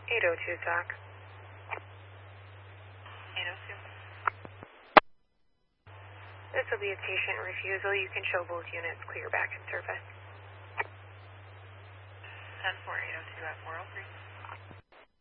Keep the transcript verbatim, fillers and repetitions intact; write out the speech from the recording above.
eight oh two, Doc. eight oh two. This will be a patient refusal. You can show both units clear back in service. ten four eight oh two at four oh three.